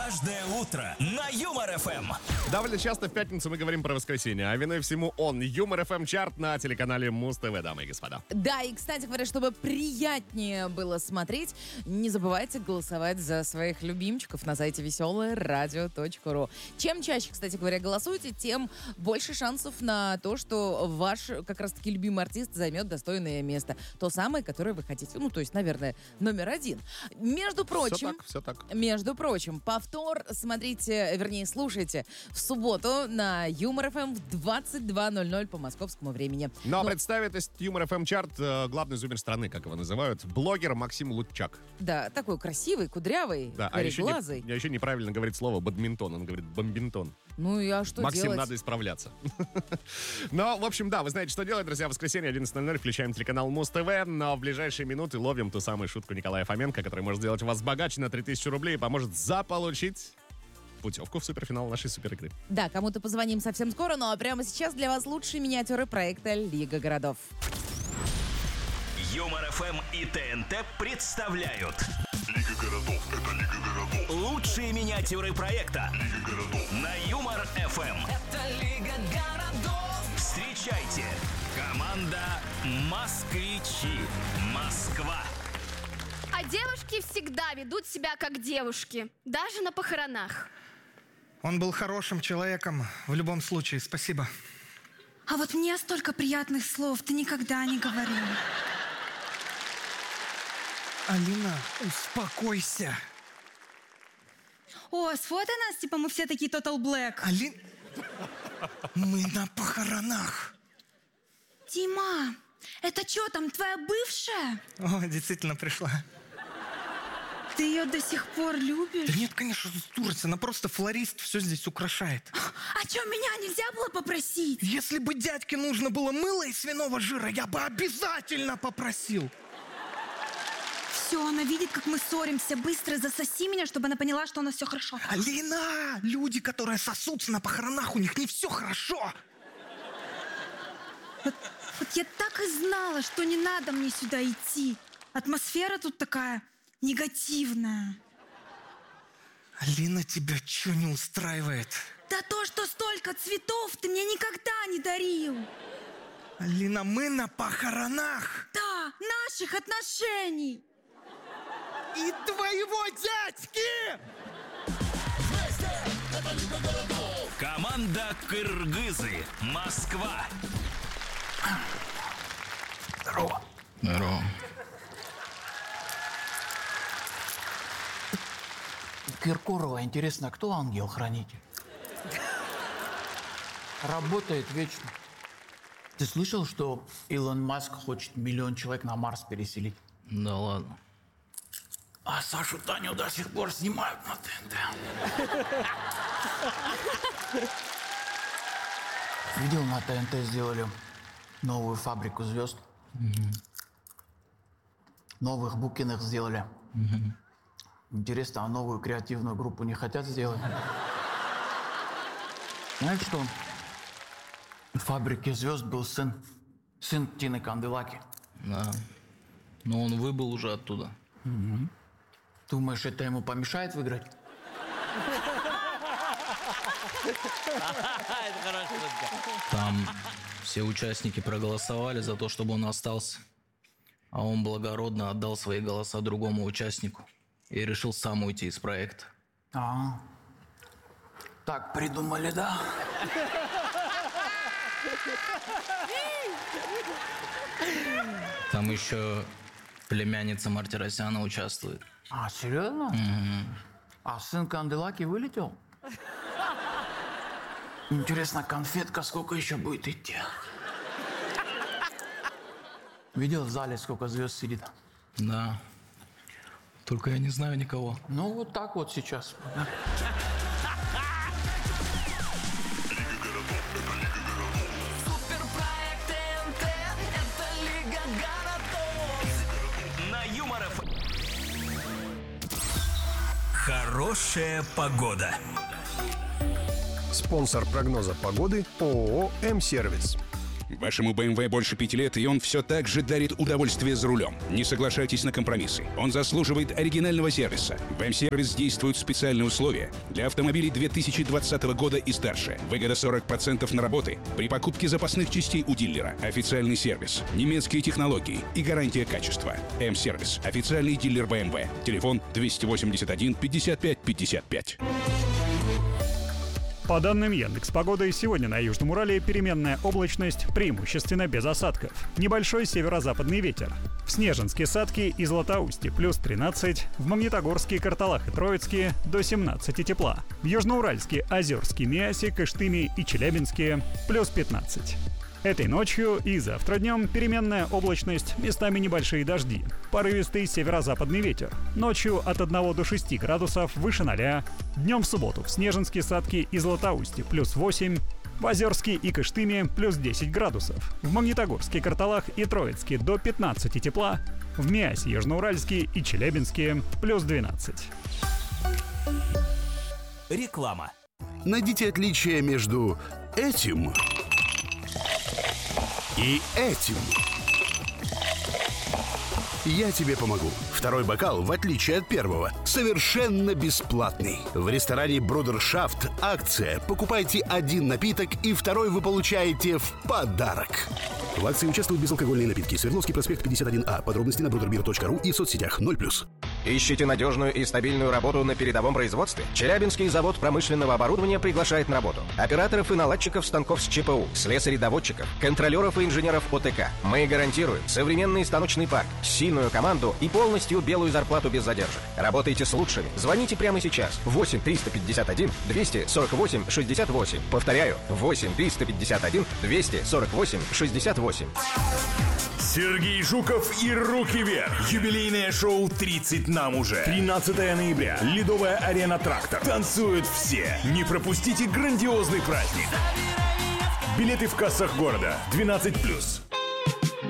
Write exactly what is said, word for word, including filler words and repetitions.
Каждое утро на Юмор-ФМ. Довольно часто в пятницу мы говорим про воскресенье, а виной всему он. Юмор-ФМ чарт на телеканале Муз-ТВ, дамы и господа. Да, и, кстати говоря, чтобы приятнее было смотреть, не забывайте голосовать за своих любимчиков на сайте веселое радио точка ру. Чем чаще, кстати говоря, голосуете, тем больше шансов на то, что ваш как раз-таки любимый артист займет достойное место. То самое, которое вы хотите. Ну, то есть, наверное, номер один. Между прочим... Все так, все так. Между прочим, повтор смотрите, вернее, слушайте в субботу на Юмор-ФМ в двадцать два ноль ноль по московскому времени. Ну, а Ну, представит этот Юмор-ФМ чарт э, главный зумер страны, как его называют, блогер Максим Лутчак. Да, такой красивый, кудрявый, Да, а еще, кореглазый. не, еще неправильно говорит слово бадминтон, он говорит бомбинтон. Ну и а что Максим, делать? надо исправляться. Но, в общем, да, вы знаете, что делать, друзья. В воскресенье одиннадцать ноль ноль включаем телеканал Муз-ТВ, но в ближайшие минуты ловим ту самую шутку Николая Фоменко, которая может сделать вас богаче на три тысячи рублей и поможет заполучить путевку в суперфинал нашей суперигры. Да, кому-то позвоним совсем скоро, ну а прямо сейчас для вас лучшие миниатюры проекта «Лига городов». Юмор-ФМ и ТНТ представляют Лига городов, это Лига городов. лучшие миниатюры проекта Лига городов. на Юмор-ФМ. Это Лига городов. Встречайте, команда «Москвичи». Москва. А девушки всегда ведут себя как девушки, даже на похоронах. Он был хорошим человеком в любом случае, спасибо. А вот мне столько приятных слов ты никогда не говорил. Алина, успокойся. О, сфотай нас, типа мы все такие Total Black. Алин, мы на похоронах. Дима, это что там, твоя бывшая? О, действительно пришла. Ты ее до сих пор любишь? Да нет, конечно, дурость, она просто флорист, все здесь украшает. А что, меня нельзя было попросить? Если бы дядьке нужно было мыло из свиного жира, я бы обязательно попросил. Все, она видит, как мы ссоримся. Быстро засоси меня, чтобы она поняла, что у нас все хорошо. Алина, люди, которые сосутся на похоронах, у них не все хорошо. Вот, вот я так и знала, что не надо мне сюда идти. Атмосфера тут такая негативная. Алина, тебя что не устраивает? Да то, что столько цветов ты мне никогда не дарил. Алина, мы на похоронах. Да, наших отношений. И твоего дядьки! Команда «Кыргызы». Москва. Здорово. Здорово. Киркорова, интересно, кто ангел-хранитель? Работает вечно. Ты слышал, что Илон Маск хочет миллион человек на Марс переселить? Да ладно. А Сашу Таню до сих пор снимают на ТНТ. Видел, на ТНТ сделали новую фабрику звезд. Новых Букиных сделали. Интересно, а новую креативную группу не хотят сделать? Знаете что? В фабрике звезд был сын. Сын Тины Канделаки. Да. Но он выбыл уже оттуда. Угу. Думаешь, это ему помешает выиграть? Там все участники проголосовали за то, чтобы он остался. А он благородно отдал свои голоса другому участнику. И решил сам уйти из проекта. А, так придумали, да? Там еще племянница Мартиросяна участвует. А, серьезно? Угу. А сын Канделаки вылетел? Интересно, конфетка сколько еще будет идти? Видел в зале, сколько звезд сидит? Да. Только я не знаю никого. Ну, вот так вот сейчас. Суперпроект ТНТ. Это Лига городов. На Юмор-ФМ. Хорошая погода. Спонсор прогноза погоды ООО «М-сервис». Вашему бэ эм вэ больше пяти лет, и он все так же дарит удовольствие за рулем. Не соглашайтесь на компромиссы. Он заслуживает оригинального сервиса. В М-сервис действуют специальные условия для автомобилей две тысячи двадцатого года и старше. Выгода сорок процентов на работы при покупке запасных частей у дилера. Официальный сервис, немецкие технологии и гарантия качества. М-сервис. Официальный дилер бэ эм вэ. Телефон двести восемьдесят один пятьдесят пять пятьдесят пять. По данным Яндекс.Погоды, сегодня на Южном Урале переменная облачность, преимущественно без осадков. Небольшой северо-западный ветер. В Снежинске, Садке и Златоусте плюс тринадцать, в Магнитогорске, Карталах и Троицке до семнадцати тепла. В Южноуральске, Озерске, Миасе, Кыштыме и Челябинске плюс пятнадцать. Этой ночью и завтра днем переменная облачность, местами небольшие дожди. Порывистый северо-западный ветер. Ночью от одного до шести градусов выше ноля. Днем в субботу в Снежинске, Садке и Златоусте плюс восемь. В Озерске и Кыштыме плюс десять градусов. В Магнитогорске, Карталах и Троицке до пятнадцати тепла. В Миасе, Южноуральске и Челябинске плюс двенадцать. Реклама. Найдите отличие между этим и этим. Я тебе помогу. Второй бокал, в отличие от первого, совершенно бесплатный. В ресторане Брудершафт акция. Покупайте один напиток, и второй вы получаете в подарок. В акции участвуют безалкогольные напитки. Свердловский проспект пятьдесят один А. Подробности на брудербир точка ру и в соцсетях ноль плюс. Ищете надежную и стабильную работу на передовом производстве? Челябинский завод промышленного оборудования приглашает на работу операторов и наладчиков станков с ЧПУ, слесарей-доводчиков, контролеров и инженеров ОТК. Мы гарантируем современный станочный парк, сильную команду и полностью белую зарплату без задержек. Работайте с лучшими. Звоните прямо сейчас. восемь триста пятьдесят один двести сорок восемь шестьдесят восемь. Повторяю, восемь триста пятьдесят один двести сорок восемь шестьдесят восемь. Сергей Жуков и «Руки вверх». Юбилейное шоу «тридцать нам уже». тринадцатого ноября. Ледовая арена «Трактор». Танцуют все. Не пропустите грандиозный праздник. Билеты в кассах города. двенадцать плюс.